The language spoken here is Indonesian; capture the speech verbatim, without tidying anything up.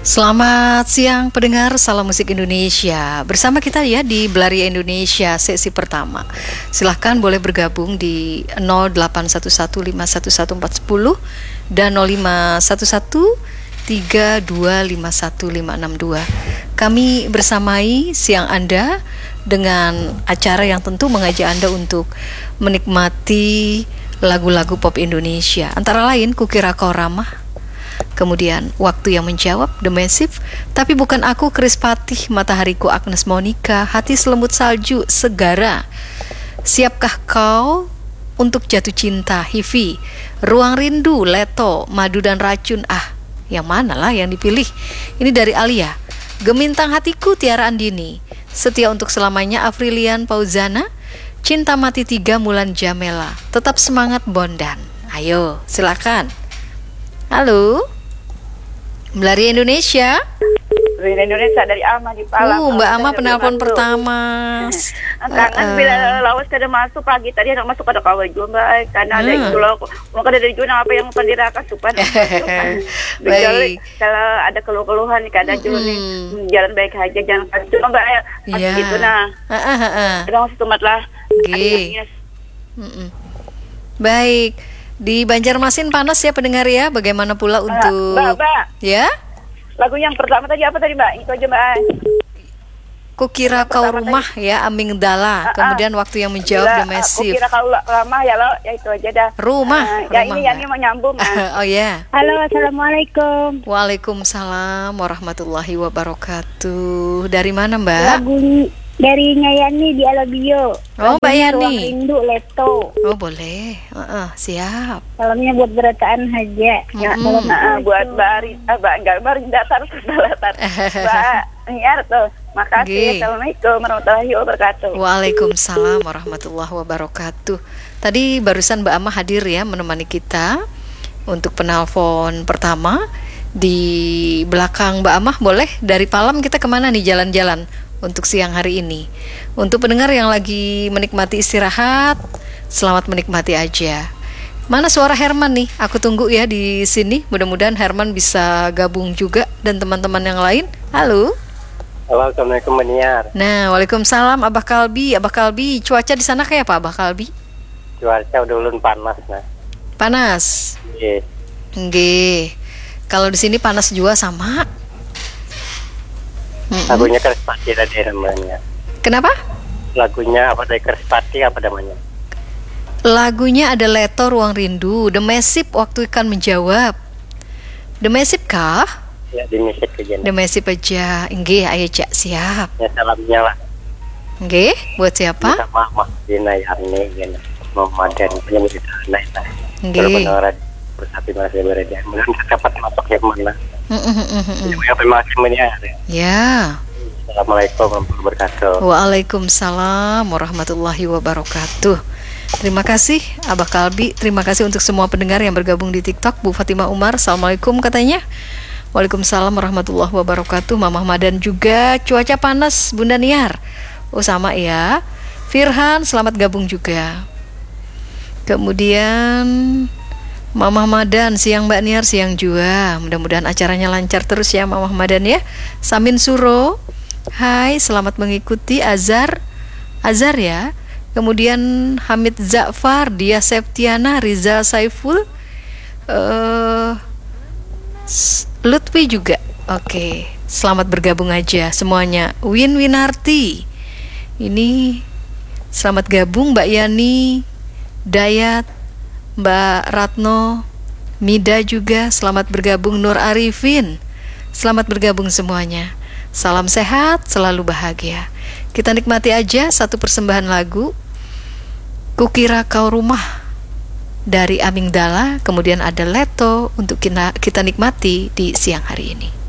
Selamat siang pendengar Salam Musik Indonesia. Bersama kita ya di Belaria Indonesia sesi pertama. Silahkan boleh bergabung di nol delapan satu satu lima satu satu empat satu nol dan nol lima satu satu tiga dua lima satu lima enam dua. Kami bersamai siang Anda dengan acara yang tentu mengajak Anda untuk menikmati lagu-lagu pop Indonesia. Antara lain Kukira Kau Ramah, kemudian Waktu Yang Menjawab, The Massive, Tapi Bukan Aku, Chris Patih, Matahariku, Agnes Monica, Hati Selemut Salju, Segara, Siapkah Kau, Untuk Jatuh Cinta, Hivi, Ruang Rindu, Leto, Madu dan Racun. Ah, yang mana lah yang dipilih? Ini dari Alia. Gemintang Hatiku, Tiara Andini, Setia Untuk Selamanya, Afrilian Pauzana, Cinta Mati Tiga, Mulan Jamela, Tetap Semangat, Bondan. Ayo, silakan. Halo, Belaria Indonesia. Belaria Indonesia dari Ama di Palang. Uh, Mbak Ama penelpon pertama. Kangen uh, bila lawas kada masuk pagi tadi anak masuk kada kawal juga Mbak. Karena ada itu loh. Mau kada dari juga apa yang pendiraka supan. Baik. Kalau ada keluh-keluhan kada juga nih jalan baik aja jangan cuma Mbak ya. Gitu nah. Heeh heeh. Kita masih tumat lah. Oke. Baik. Di Banjarmasin panas ya pendengar ya. Bagaimana pula Mbak, untuk Mbak, Mbak. Ya? Lagu yang pertama tadi apa tadi Mbak? Itu aja Mbak. Kukira Kau Rumah tadi. Ya, Aming Dala. Uh, Kemudian Waktu Yang Menjawab, The Massive. Kukira Kau Ramah ya lo, ya itu aja dah. Rumah. Uh, rumah ya ini yang ini mau nyambung. Nah. Oh ya. Yeah. Halo, assalamualaikum. Waalaikumsalam warahmatullahi wabarakatuh. Dari mana Mbak? Lagu dari Nyayani di Alabio. Oh Mbak Yani. Ruang Rindu Leto. Oh boleh, uh-uh, siap. Salamnya buat berataan haja. Ya, mm-hmm. salam uh, buat Bari, ah, Mbak enggak Bari datar datar. Mbak Niar tuh. Makasih. Assalamualaikum warahmatullahi wabarakatuh. Waalaikumsalam warahmatullahi wabarakatuh. Tadi barusan Mbak Ama hadir ya menemani kita untuk penelpon pertama. Di belakang Mbak Amah boleh dari Palam kita kemana nih jalan-jalan untuk siang hari ini. Untuk pendengar yang lagi menikmati istirahat, selamat menikmati aja. Mana suara Herman nih? Aku tunggu ya di sini. Mudah-mudahan Herman bisa gabung juga dan teman-teman yang lain. Halo. Halo, assalamualaikum Mbak. Nah, waalaikumsalam Abah Kalbi. Abah Kalbi, cuaca di sana kayak apa Abah Kalbi? Cuaca udah ulun panas nah. Panas. Iya. Nggih. Kalau di sini panas juga sama. Mm-mm. Lagunya Kerspati tadi namanya. Kenapa? Lagunya apa dari Kerspati apa namanya? Lagunya ada Leto, Ruang Rindu, The Massive, Waktu Akan Menjawab. The Massive kah? Ya, di Massive aja. The Massive aja. Nggih, ayo Cak, siap. Ya, salamnya lah. Nggih, buat siapa? Sama Mah Dina Yani gitu. Muhammadan punya musik lain lah. Nggih. Benar bersatu masih berada. Mungkin dapat masuk yang mana? Heeh. Ya, terima kasih Mbak. Ya. Assalamualaikum warahmatullahi wabarakatuh. Waalaikumsalam warahmatullahi wabarakatuh. Terima kasih Abah Kalbi. Terima kasih untuk semua pendengar yang bergabung di TikTok. Bu Fatimah Umar, Assalamualaikum katanya. Waalaikumsalam warahmatullahi wabarakatuh. Mamah Madan juga. Cuaca panas Bunda Niar. Oh sama ya. Firhan, selamat gabung juga. Kemudian Mamah Madan, siang Mbak Niar, siang juga. Mudah-mudahan acaranya lancar terus ya Mamah Madan ya. Samin Suro, hai, selamat mengikuti. Azhar, Azhar ya. Kemudian Hamid Zafar, Dia Septiana, Rizal Saiful, uh, Lutfi juga. Oke, selamat bergabung aja semuanya. Win Winarti, ini selamat gabung Mbak Yani, Dayat, Mbak Ratno, Mida juga selamat bergabung. Nur Arifin, selamat bergabung semuanya. Salam sehat, selalu bahagia. Kita nikmati aja satu persembahan lagu Kukira Kau Rumah dari Aming Dala. Kemudian ada Leto untuk kita, kita nikmati di siang hari ini.